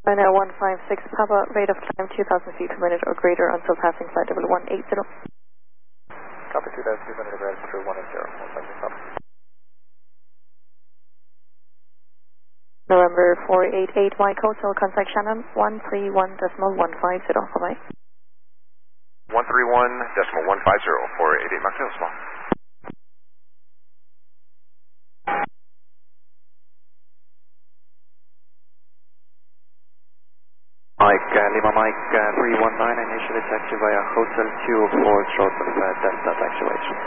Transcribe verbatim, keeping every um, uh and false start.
Now one five six Papa, rate of climb two thousand feet per minute or greater until passing flight level one eighty. Copy two thousand feet per minute, rate through one eighty. one five six Papa. November four eight eight Mike Hotel, contact Shannon one three one decimal one five zero. Bye bye. one three one decimal one five zero, four eight eight Mike Hotel. Mike, uh, Lima Mike uh, three one nine, initially taxi via Hotel two four short of uh, Delta taxiway.